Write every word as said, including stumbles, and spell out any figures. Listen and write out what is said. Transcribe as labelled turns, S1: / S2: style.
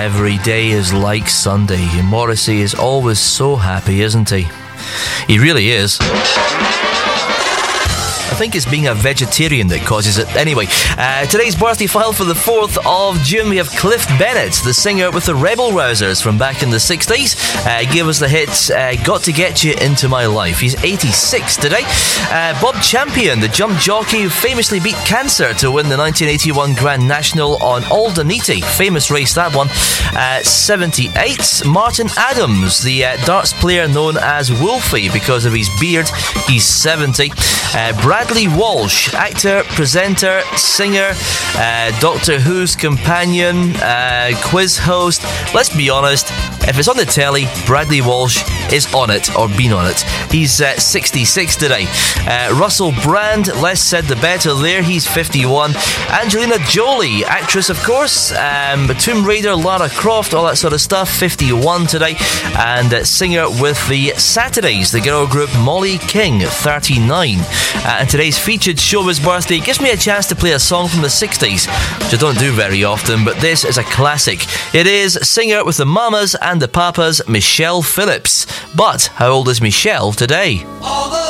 S1: Every day is like Sunday. Morrissey is always so happy, isn't he? He really is. I think it's being a vegetarian that causes it. Anyway, uh, today's birthday file for the fourth of June, we have Cliff Bennett, the singer with the Rebel Rousers from back in the sixties. Uh, gave us the hit, uh, Got to Get You Into My Life. He's eighty-six today. Uh, Bob Champion, the jump jockey who famously beat cancer to win the nineteen eighty-one Grand National on Aldaniti. Famous race, that one. Uh, seventy-eight. Martin Adams, the uh, darts player known as Wolfie because of his beard. He's seventy. Uh, Bradley Walsh, actor, presenter, singer, uh, Doctor Who's companion, uh, quiz host. Let's be honest, if it's on the telly, Bradley Walsh is on it or been on it. He's uh, sixty-six today. Uh, Russell Brand, less said the better there. He's fifty-one. Angelina Jolie, actress of course. Um, Tomb Raider, Lara Croft, all that sort of stuff. fifty-one today. And uh, singer with the Saturdays, the girl group Molly King, thirty-nine. Uh, and today's featured showbiz birthday gives me a chance to play a song from the sixties, which I don't do very often, but this is a classic. It is singer with the Mamas and the Papas, Michelle Phillips. But how old is Michelle today?